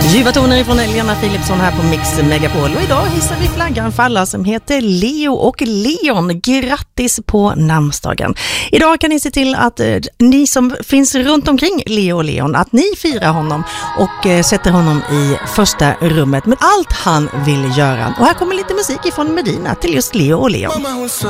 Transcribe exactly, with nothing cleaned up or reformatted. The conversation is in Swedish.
Ljuva toner från Lena Philipsson här på Mix Megapol. Och idag hissar vi flaggan för alla som heter Leo och Leon. Grattis på namnsdagen. Idag kan ni se till att eh, ni som finns runt omkring Leo och Leon, att ni firar honom och eh, sätter honom i första rummet med allt han vill göra. Och här kommer lite musik ifrån Medina till just Leo och Leon.